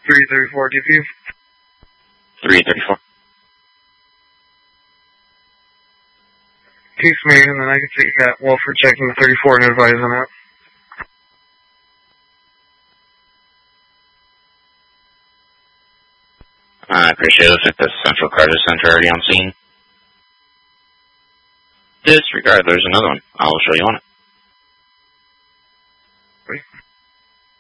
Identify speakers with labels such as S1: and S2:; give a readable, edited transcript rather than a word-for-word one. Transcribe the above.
S1: 334 DP.
S2: 334.
S1: Peace made, and then I can see you got Wolford checking the 34 and advise on that.
S2: I appreciate it. Looks like the Central Carter Center already on scene. Disregard, there's another one. I'll show you on it.
S1: Wait.